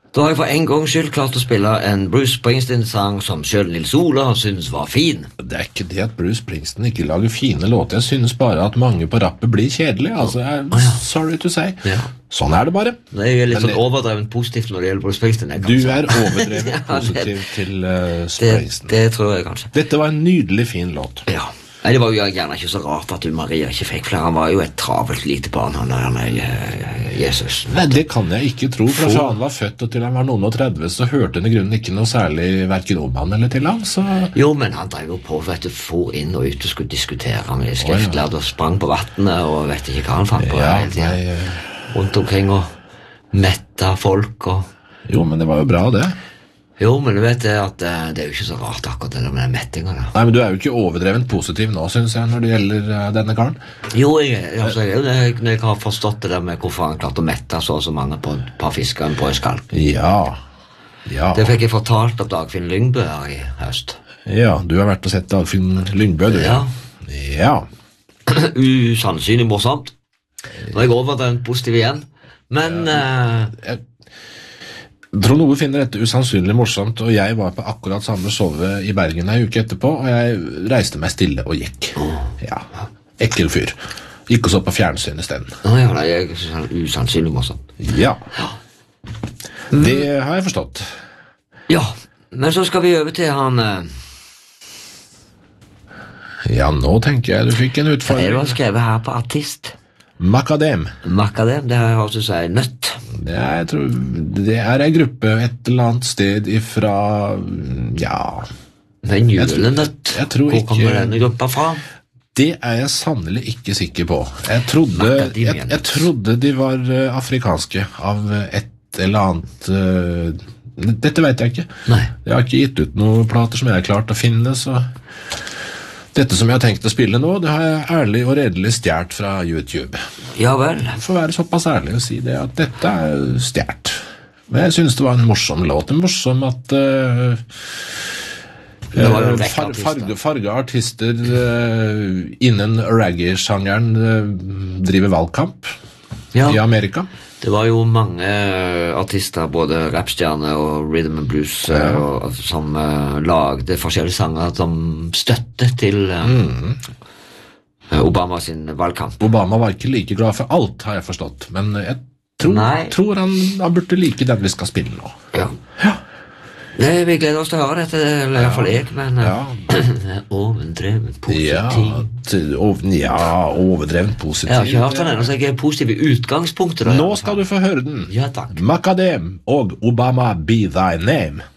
Da har jeg for en gang skyld klart å spille en Bruce Springsteen-sang som selv Nils Ola synes var fin. Det er ikke det at Bruce Springsteen ikke lager fine låter. Jeg synes bare at mange på rappet blir kjedelige. Altså, sorry to say. Ja. Sånn er det bare. Det er litt sånn overdrevet positivt når det gjelder Bruce Springsteen. Du er overdrevet positiv til Springsteen. Det tror jeg kanskje. Dette var en nydelig fin låt. Ja. Nei, det var jo gjerne ikke så rart at Maria ikke fikk flere. Han var jo et travelt lite barn, han der Jesus. Nei, det kan jeg ikke tro, for fra han var født og til han var noen og 30, så hørte han i grunnen ikke noe særlig hverken om han eller til han, så... Jo, men han drev jo på, vet du, for inn og ut og skulle diskutere med skriftlærde og sprang på vattnet, og vet ikke hva han fant på hele tiden. Rundt omkring og metta folk og... Jo, men det var jo bra det. Jo, men du vet at det er jo ikke så rart akkurat det med mettinga da. Nei, men du er jo ikke overdrevent positiv nå, synes jeg, når det gjelder denne karen. Jo, jeg er jo det, når jeg har forstått det der med hvorfor han klarte å mette så mange på et par fisker på en skalk. Ja. Det fikk jeg fortalt av Dagfinn Lyngbø her i høst. Ja, du har vært og sett Dagfinn Lyngbø, du. Ja. Usannsynlig morsomt. Nå er jeg overdrevent positiv igjen, men... Trond Ove finner dette usannsynlig morsomt, og jeg var på akkurat samme showet i Bergen en uke etterpå, og jeg reiste meg stille og gikk. Ja, ekkel fyr. Gikk og så på fjernsyn i stedet. Ja, det er usannsynlig morsomt. Ja. Det har jeg forstått. Ja, men så skal vi over til han... Ja, nå tenker jeg du fikk en utfordring. Det var skrevet her på artist. Makadem. Makadem, det har også sagt nøtt. Jeg tror det er en gruppe et eller annet sted ifra, ja... En julenøtt. Hvor kommer denne gruppa fra? Det er jeg sannelig ikke sikker på. Jeg trodde de var afrikanske av et eller annet... Dette vet jeg ikke. Nei. Jeg har ikke gitt ut noen plater som jeg har klart å finne, så... Dette som jeg har tenkt å spille nå, det har jeg ærlig og redelig stjert fra YouTube. Ja vel. For å være såpass ærlig og si det, at dette er stjert. Men jeg synes det var en morsom låt. En morsom at farge artister innen reggae-sjangeren driver valgkamp i Amerika. Det var jo mange artister, både rapstjerner og rhythm and blues, som lagde forskjellige sanger som støtte til Obama sin valgkamp. Obama var ikke like glad for alt, har jeg forstått, men jeg tror han burde like den vi skal spille nå. Ja. Vi gleder oss til å høre dette, eller i hvert fall jeg, men overdrevet positiv. Overdrevet positiv. Jeg har ikke hørt den ennå, så jeg er positiv i utgangspunktet. Nå skal du få høre den. Ja, takk. Makadem og Obama Be Thy Name.